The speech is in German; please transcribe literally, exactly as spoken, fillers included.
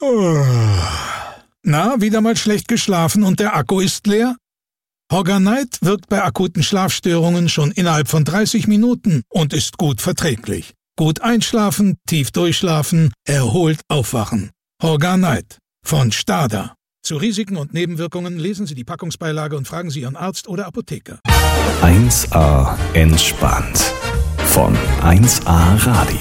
Na, wieder mal schlecht geschlafen und der Akku ist leer? Horganite wirkt bei akuten Schlafstörungen schon innerhalb von dreißig Minuten und ist gut verträglich. Gut einschlafen, tief durchschlafen, erholt aufwachen. Horganite von Stada. Zu Risiken und Nebenwirkungen lesen Sie die Packungsbeilage und fragen Sie Ihren Arzt oder Apotheker. eins A entspannt von eins A Radio.